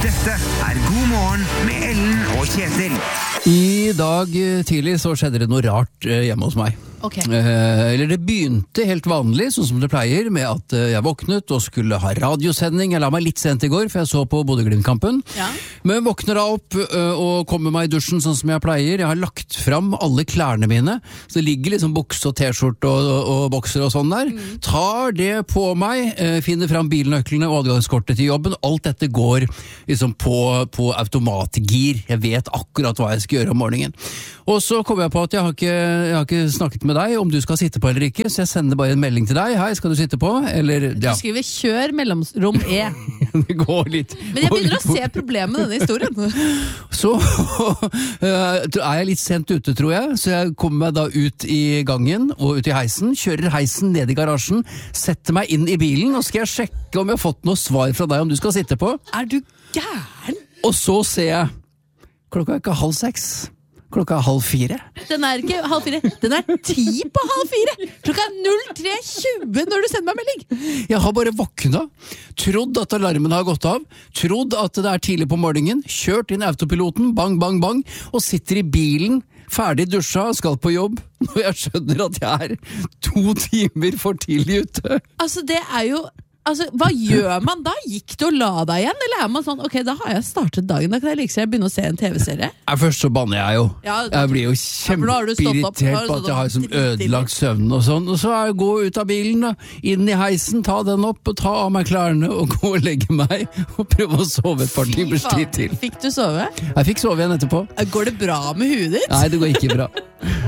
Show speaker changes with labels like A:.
A: Dette God morgen med Ellen og Kjetil.
B: I dag tidlig så skjedde det noe rart hjemme hos meg.
C: Okay.
B: Eller det begynte helt vanlig, sånn som det pleier, med at jeg våknet og skulle ha radiosending. Jeg la meg litt sent i går, for jeg så på Bodø-Glimt-kampen.
C: Ja.
B: Men våkner da opp og kommer meg i dusjen sånn som jeg pleier. Jeg har lagt fram alle klærne mine, så det ligger liksom bukse og t-skjorte og bokser og sånn der. Tar det på meg, finner fram bilnøklene og adgangskortet til jobben. Alt dette går liksom på automatgir. Jeg vet akkurat hva jeg skal gjøre om morgenen. Og så kommer jeg på at jeg har ikke snakket med deg om du skal sitte på eller ikke, så jeg sender bare en melding til deg. Hei, skal du sitte på? Eller, ja.
C: Du skriver kjør mellomrom E.
B: Det går litt.
C: Men jeg begynner å se problemet med denne historien.
B: Så er jeg litt sent ute, tror jeg, så jeg kommer meg da ut i gangen og ut i heisen, kjører heisen ned i garasjen, setter meg inn i bilen, og skal jeg sjekke om jeg har fått noe svar fra deg om du skal sitte på.
C: Er du gæren?
B: Og så ser jeg, klokka er ikke 5:30. Klokka er 3:30.
C: Den er ikke 3:30, den er 4:10. Klokka er 03:20 når du sender meg melding.
B: Jeg har bare våkna, trodd at alarmen har gått av, trodd at det er tidlig på morgenen, kjørt inn autopiloten, bang, bang, bang, og sitter i bilen, ferdig dusja og skal på jobb, når jeg skjønner at jeg er 2 timer for tidlig ute.
C: Altså, det er jo... Altså, hva gjør man da? Gikk du og la deg igjen? Eller er man sånn, ok, da har jeg startet dagen, da kan jeg like seg begynne å se en TV-serie?
B: Først så banner jeg jo.
C: Ja,
B: Jeg blir jo
C: for nå har du stått opp,
B: kjempeirritert på at jeg har som ødelagt søvn og sånn. Og så gå ut av bilen, da, inn i heisen, ta den opp og ta av meg klærne og gå og legge meg og prøve å sove et par timers tid til.
C: Fikk du sove?
B: Jeg fikk sove igjen etterpå.
C: Går det bra med huet ditt?
B: Nei, det går ikke bra.